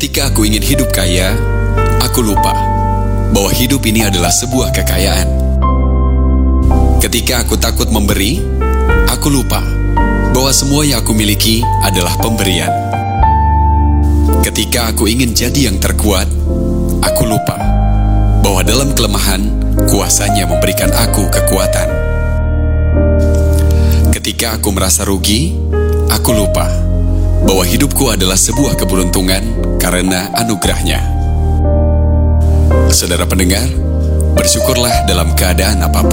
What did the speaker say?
Ketika aku ingin hidup kaya, aku lupa bahwa hidup ini adalah sebuah kekayaan. Ketika aku takut memberi, aku lupa bahwa semua yang aku miliki adalah pemberian. Ketika aku ingin jadi yang terkuat, aku lupa bahwa dalam kelemahan, kuasanya memberikan aku kekuatan. Ketika aku merasa rugi, aku lupa bahwa hidupku adalah sebuah keberuntungan karena anugerahnya. Saudara pendengar, bersyukurlah dalam keadaan apapun.